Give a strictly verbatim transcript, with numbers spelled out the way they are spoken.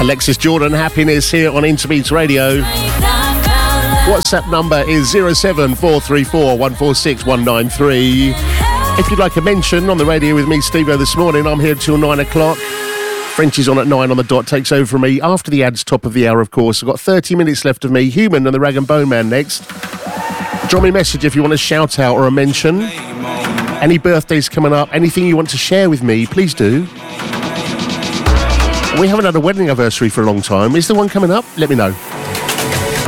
Alexis Jordan, Happiness here on Interbeats Radio. WhatsApp number is zero seven four three four one four six one nine three. If you'd like a mention on the radio with me, Steve-O, this morning, I'm here till nine o'clock. Frenchie's on at nine on the dot, takes over from me after the ads, top of the hour, of course. I've got thirty minutes left of me, Human and the Rag and Bone Man next. Drop me a message if you want a shout out or a mention. Any birthdays coming up, anything you want to share with me, please do. We haven't had a wedding anniversary for a long time. Is there one coming up? Let me know.